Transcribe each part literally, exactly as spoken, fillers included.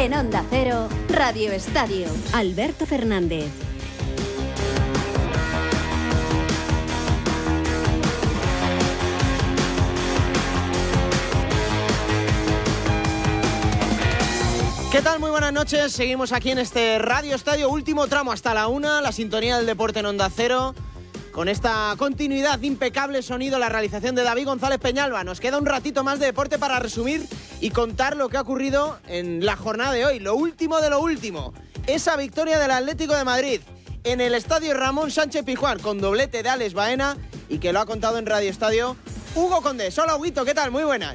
En Onda Cero, Radio Estadio, Alberto Fernández. ¿Qué tal? Muy buenas noches. Seguimos aquí en este Radio Estadio, último tramo hasta la una, la sintonía del deporte en Onda Cero. Con esta continuidad, impecable sonido, la realización de David González Peñalba. Nos queda un ratito más de deporte para resumir y contar lo que ha ocurrido en la jornada de hoy. Lo último de lo último. Esa victoria del Atlético de Madrid en el estadio Ramón Sánchez Pizjuán con doblete de Alex Baena y que lo ha contado en Radio Estadio Hugo Condés. Hola, Huguito, ¿qué tal? Muy buenas.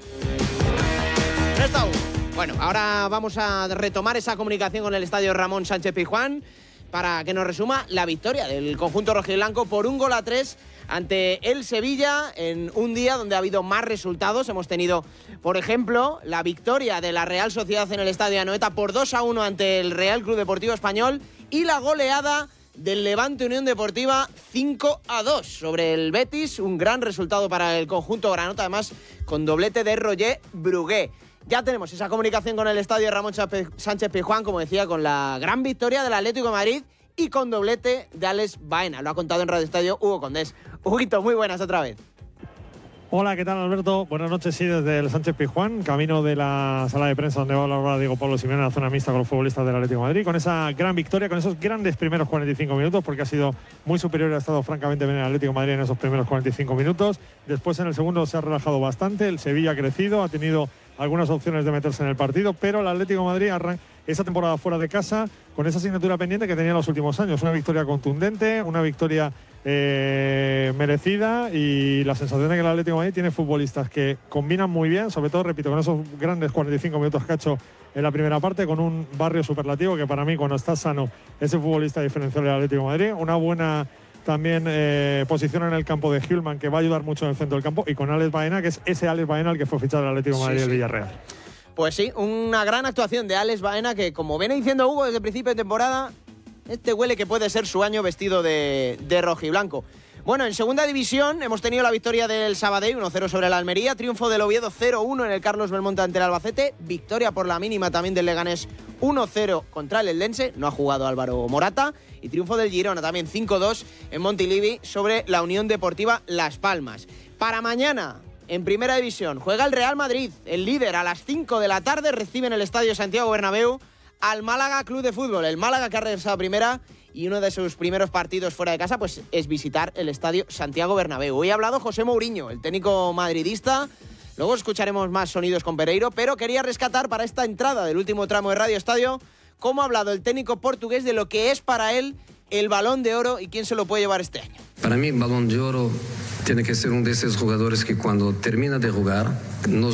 ¿Dónde está Hugo? Bueno, ahora vamos a retomar esa comunicación con el estadio Ramón Sánchez Pizjuán para que nos resuma la victoria del conjunto rojiblanco por un gol a tres ante el Sevilla en un día donde ha habido más resultados. Hemos tenido, por ejemplo, la victoria de la Real Sociedad en el estadio Anoeta por dos a uno ante el Real Club Deportivo Español y la goleada del Levante Unión Deportiva cinco a dos sobre el Betis. Un gran resultado para el conjunto granota, además con doblete de Roger Brugué. Ya tenemos esa comunicación con el estadio Ramón Sánchez Pizjuán, como decía, con la gran victoria del Atlético de Madrid y con doblete de Alex Baena. Lo ha contado en Radio Estadio Hugo Condés. Huguito, muy buenas otra vez. Hola, ¿qué tal, Alberto? Buenas noches, sí, desde el Sánchez Pizjuán, camino de la sala de prensa donde va a hablar Diego Pablo Simeone en la zona mixta con los futbolistas del Atlético de Madrid, con esa gran victoria, con esos grandes primeros cuarenta y cinco minutos, porque ha sido muy superior, ha estado francamente bien el Atlético de Madrid en esos primeros cuarenta y cinco minutos. Después, en el segundo, se ha relajado bastante, el Sevilla ha crecido, ha tenido algunas opciones de meterse en el partido, pero el Atlético de Madrid arranca esa temporada fuera de casa con esa asignatura pendiente que tenía en los últimos años. Una victoria contundente, una victoria eh, merecida y la sensación de que el Atlético de Madrid tiene futbolistas que combinan muy bien, sobre todo, repito, con esos grandes cuarenta y cinco minutos que ha hecho en la primera parte, con un Barrio superlativo que para mí, cuando está sano, es el futbolista diferencial del Atlético de Madrid. Una buena también eh, posición en el campo de Hjulman, que va a ayudar mucho en el centro del campo, y con Alex Baena, que es ese Alex Baena el que fue fichado del Atlético de Madrid del sí, sí. Villarreal. Pues sí, una gran actuación de Alex Baena que, como viene diciendo Hugo desde el principio de temporada, este huele que puede ser su año vestido de, de rojiblanco. Bueno, en segunda división hemos tenido la victoria del Sabadell uno cero sobre el Almería, triunfo del Oviedo cero uno en el Carlos Belmonte ante el Albacete, victoria por la mínima también del Leganés uno cero contra el Eldense, no ha jugado Álvaro Morata, y triunfo del Girona también cinco dos en Montilivi sobre la Unión Deportiva Las Palmas. Para mañana, en primera división, juega el Real Madrid, el líder, a las cinco de la tarde, recibe en el Estadio Santiago Bernabéu al Málaga Club de Fútbol. El Málaga, que ha regresado a primera, y uno de sus primeros partidos fuera de casa pues es visitar el Estadio Santiago Bernabéu. Hoy ha hablado José Mourinho, el técnico madridista. Luego escucharemos más sonidos con Pereiro, pero quería rescatar para esta entrada del último tramo de Radio Estadio cómo ha hablado el técnico portugués de lo que es para él el Balón de Oro y quién se lo puede llevar este año. Para mí, el Balón de Oro tiene que ser uno de esos jugadores que cuando termina de jugar no,